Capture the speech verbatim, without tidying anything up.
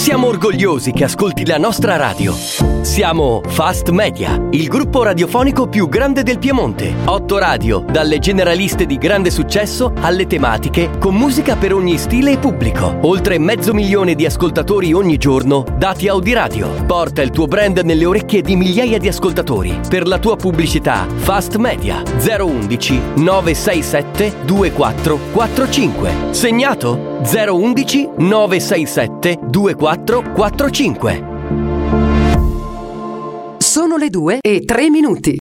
Siamo orgogliosi che ascolti la nostra radio. Siamo Fast Media, il gruppo radiofonico più grande del Piemonte. Otto radio, dalle generaliste di grande successo alle tematiche, con musica per ogni stile e pubblico. Oltre mezzo milione di ascoltatori ogni giorno, dati Audiradio. Porta il tuo brand nelle orecchie di migliaia di ascoltatori. Per la tua pubblicità, Fast Media zero undici nove sei sette due quattro quattro cinque. Segnato? zero undici nove sei sette due quattro quattro cinque. Sono le due e tre minuti.